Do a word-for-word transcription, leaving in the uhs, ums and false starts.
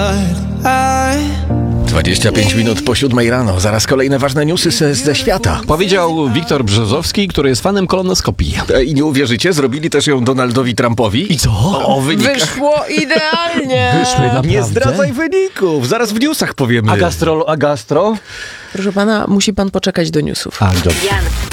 dwadzieścia pięć minut po siódmej rano. Zaraz kolejne ważne newsy ze, ze świata. Powiedział Wiktor Brzozowski, który jest fanem kolonoskopii. I nie uwierzycie, zrobili też ją Donaldowi Trumpowi. I co? O wynikach. Wyszło idealnie. Wyszły naprawdę? Nie zdradzaj wyników, zaraz w newsach powiemy. A gastro? A gastro? Proszę pana, musi pan poczekać do newsów. A, dobrze.